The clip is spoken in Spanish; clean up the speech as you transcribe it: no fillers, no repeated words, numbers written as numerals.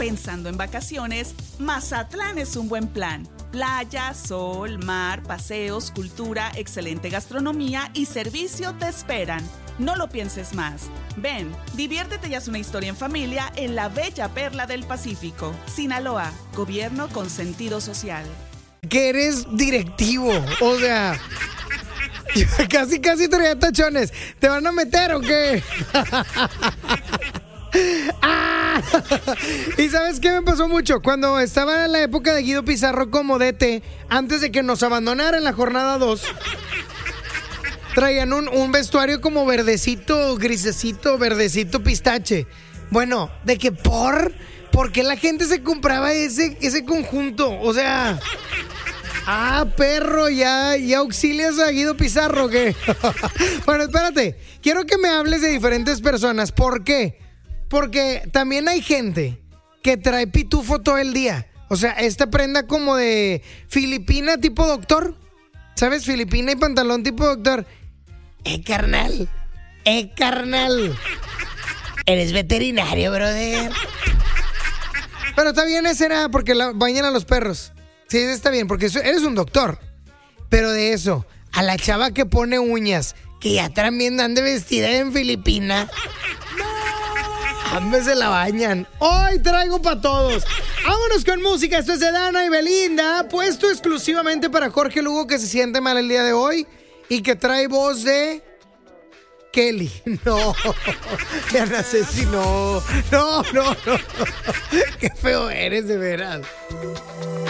Pensando en vacaciones, Mazatlán es un buen plan. Playa, sol, mar, paseos, cultura, excelente gastronomía y servicio te esperan. No lo pienses más. Ven, diviértete y haz una historia en familia en la bella perla del Pacífico. Sinaloa, gobierno con sentido social. Que eres directivo, o sea, casi traía tachones. ¿Te van a meter o qué? ¡Ah! ¿Y sabes qué me pasó mucho? Cuando estaba en la época de Guido Pizarro como DT, antes de que nos abandonara en la jornada 2, traían un vestuario como verdecito, grisecito, verdecito pistache. Bueno, de que ¿por qué la gente se compraba ese conjunto? O sea, perro, ya auxilias a Guido Pizarro, ¿qué? Bueno, espérate, quiero que me hables de diferentes personas. ¿Por qué? Porque también hay gente que trae pitufo todo el día. O sea, esta prenda como de filipina tipo doctor. ¿Sabes? Filipina y pantalón tipo doctor. Carnal. Eres veterinario, brother. Pero está bien, ese era porque bañan a los perros. Sí, está bien, porque eres un doctor. Pero de eso, a la chava que pone uñas, que ya también ande vestida en Filipina. Ambos se la bañan. Hoy traigo para todos. Vámonos con música. Esto es de Dana y Belinda, puesto exclusivamente para Jorge Lugo, que se siente mal el día de hoy y que trae voz de Kelly. No, Diana Ceci, no. Qué feo eres, de veras.